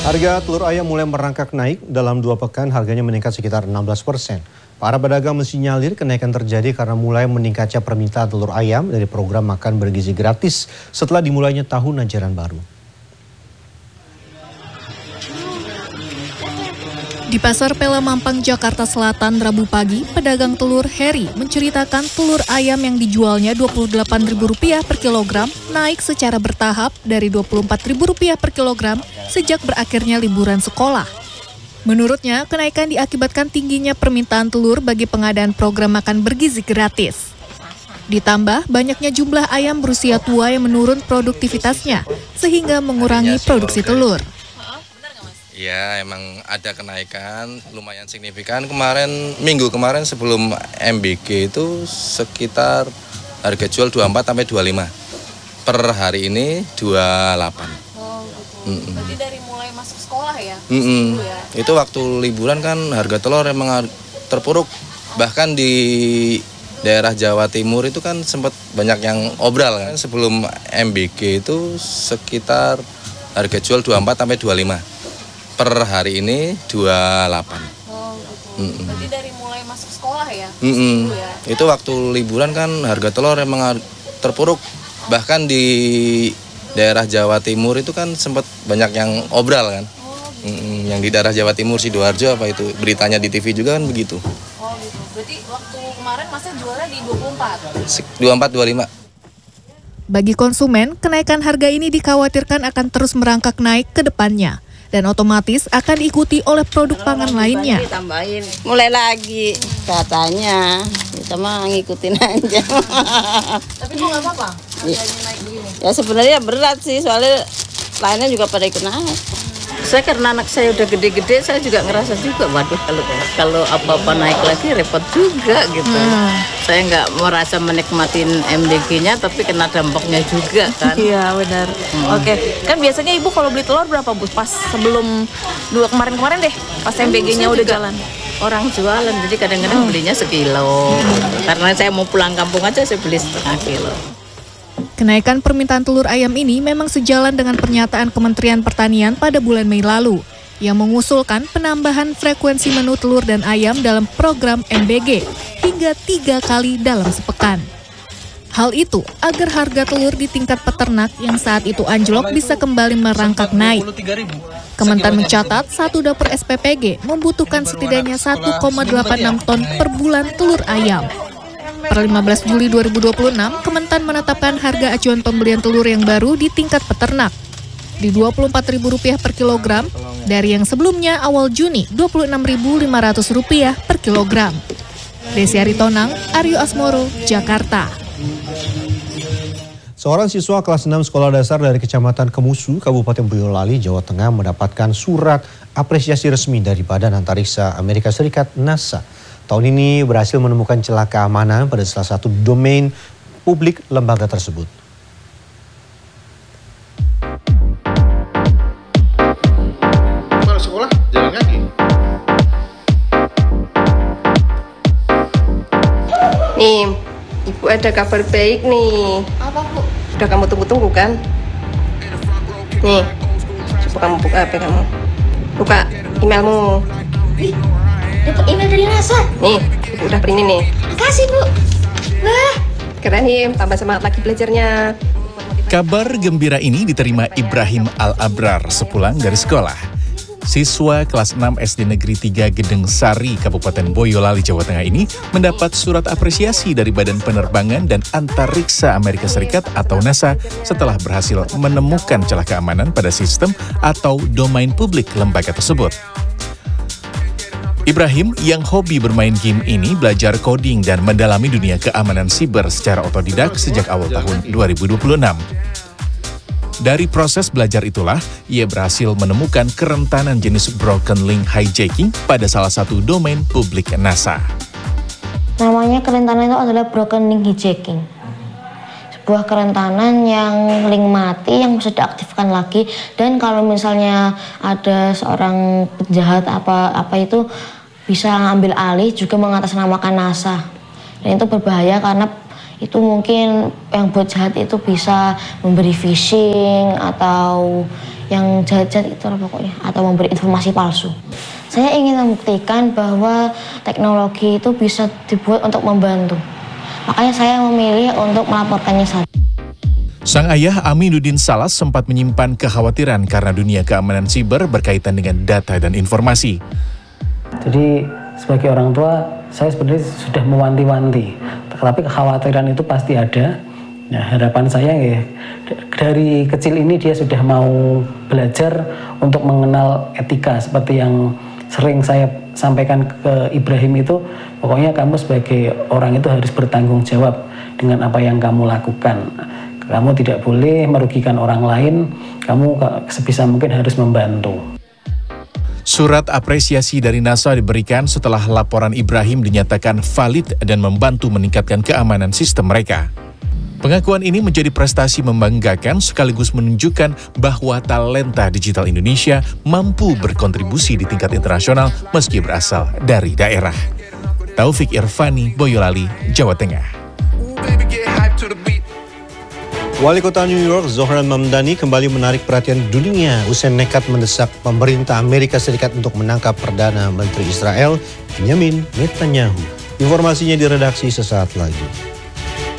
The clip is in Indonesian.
Harga telur ayam mulai merangkak naik. Dalam 2 pekan harganya meningkat sekitar 16%. Para pedagang mensinyalir kenaikan terjadi karena mulai meningkatnya permintaan telur ayam dari program makan bergizi gratis setelah dimulainya tahun ajaran baru. Di Pasar Pela Mampang, Jakarta Selatan, Rabu pagi, pedagang telur Heri menceritakan telur ayam yang dijualnya Rp28.000 per kilogram naik secara bertahap dari Rp24.000 per kilogram sejak berakhirnya liburan sekolah. Menurutnya, kenaikan diakibatkan tingginya permintaan telur bagi pengadaan program makan bergizi gratis. Ditambah banyaknya jumlah ayam berusia tua yang menurun produktivitasnya sehingga mengurangi produksi telur. Ya, emang ada kenaikan lumayan signifikan. Minggu kemarin sebelum MBG itu sekitar harga jual 24 sampai 25. Per hari ini 28. Oh, gitu. Berarti dari mulai masuk sekolah ya? Ya? Itu waktu liburan kan harga telur emang terpuruk. Bahkan di daerah Jawa Timur itu kan sempat banyak yang obral kan. Sebelum MBG itu sekitar harga jual 24 sampai 25. Per hari ini 28. Oh, gitu. Berarti dari mulai masuk sekolah ya? Ya? Itu waktu liburan kan harga telur emang terpuruk. Bahkan di daerah Jawa Timur itu kan sempat banyak yang obral kan. Oh, gitu. Yang di daerah Jawa Timur, Sidoarjo apa itu, beritanya di TV juga kan begitu. Oh gitu, berarti waktu kemarin masnya jualnya di 24? 24-25. Bagi konsumen, kenaikan harga ini dikhawatirkan akan terus merangkak naik ke depannya. Dan otomatis akan diikuti oleh produk pangan lainnya. Tambahin, mulai lagi katanya, kita mah ngikutin aja. Tapi kok nggak apa-apa harganya naik begini? Ya sebenarnya berat sih, soalnya lainnya juga pada ikut naik. Saya karena anak saya udah gede-gede, saya juga ngerasa juga, waduh kalau apa-apa naik lagi repot juga gitu. Saya nggak merasa menikmatin MBG-nya, tapi kena dampaknya juga kan. Iya benar. Oke, kan biasanya ibu kalau beli telur berapa bu? Pas sebelum kemarin deh, pas MBG-nya udah jalan. Orang jualan, jadi kadang-kadang belinya sekilo. Karena saya mau pulang kampung aja, saya beli setengah kilo. Kenaikan permintaan telur ayam ini memang sejalan dengan pernyataan Kementerian Pertanian pada bulan Mei lalu yang mengusulkan penambahan frekuensi menu telur dan ayam dalam program MBG hingga 3 kali dalam sepekan. Hal itu agar harga telur di tingkat peternak yang saat itu anjlok bisa kembali merangkak naik. Kementan mencatat satu dapur SPPG membutuhkan setidaknya 1,86 ton per bulan telur ayam. Per 15 Juli 2026, Kementan menetapkan harga acuan pembelian telur yang baru di tingkat peternak di Rp24.000 per kilogram dari yang sebelumnya awal Juni Rp26.500 per kilogram. Desi Aritonang, Aryo Asmoro, Jakarta. Seorang siswa kelas 6 sekolah dasar dari Kecamatan Kemusu, Kabupaten Boyolali, Jawa Tengah mendapatkan surat apresiasi resmi dari Badan Antariksa Amerika Serikat NASA. Tahun ini berhasil menemukan celah keamanan pada salah satu domain publik lembaga tersebut. Kalau sekolah jalan kaki. Nih, Ibu ada kabar baik nih. Apa Bu? Udah kamu tunggu-tunggu kan? Nih, coba kamu buka HP kamu. Buka emailmu. Dapat email dari NASA. Nih, Ibu udah print nih. Makasih Bu. Wah, Keren nih, tambah semangat lagi belajarnya. Kabar gembira ini diterima Ibrahim Al-Abrar sepulang dari sekolah. Siswa kelas 6 SD Negeri 3 Gedeng Sari, Kabupaten Boyolali, Jawa Tengah ini mendapat surat apresiasi dari Badan Penerbangan dan Antariksa Amerika Serikat atau NASA setelah berhasil menemukan celah keamanan pada sistem atau domain publik lembaga tersebut. Ibrahim yang hobi bermain game ini belajar coding dan mendalami dunia keamanan siber secara otodidak sejak awal tahun 2026. Dari proses belajar itulah, ia berhasil menemukan kerentanan jenis broken link hijacking pada salah satu domain publik NASA. namanya kerentanan itu adalah broken link hijacking. Sebuah kerentanan yang link mati yang bisa diaktifkan lagi, dan kalau misalnya ada seorang penjahat apa itu bisa ngambil alih juga mengatasnamakan NASA. Dan itu berbahaya karena itu mungkin yang buat jahat itu bisa memberi phishing atau yang jahat-jahat itu pokoknya, atau memberi informasi palsu. Saya ingin membuktikan bahwa teknologi itu bisa dibuat untuk membantu. Makanya saya memilih untuk melaporkannya saja. Sang ayah Aminuddin Salas sempat menyimpan kekhawatiran karena dunia keamanan siber berkaitan dengan data dan informasi. Jadi sebagai orang tua, saya sebenarnya sudah mewanti-wanti, tapi kekhawatiran itu pasti ada. Nah, harapan saya ya, dari kecil ini dia sudah mau belajar untuk mengenal etika seperti yang sering saya sampaikan ke Ibrahim itu, pokoknya kamu sebagai orang itu harus bertanggung jawab dengan apa yang kamu lakukan. Kamu tidak boleh merugikan orang lain, kamu sebisa mungkin harus membantu. Surat apresiasi dari NASA diberikan setelah laporan Ibrahim dinyatakan valid dan membantu meningkatkan keamanan sistem mereka. Pengakuan ini menjadi prestasi membanggakan sekaligus menunjukkan bahwa talenta digital Indonesia mampu berkontribusi di tingkat internasional meski berasal dari daerah. Taufik Irvani, Boyolali, Jawa Tengah. Wali Kota New York, Zohran Mamdani, kembali menarik perhatian dunia usai nekat mendesak pemerintah Amerika Serikat untuk menangkap Perdana Menteri Israel, Benjamin Netanyahu. Informasinya di redaksi sesaat lagi.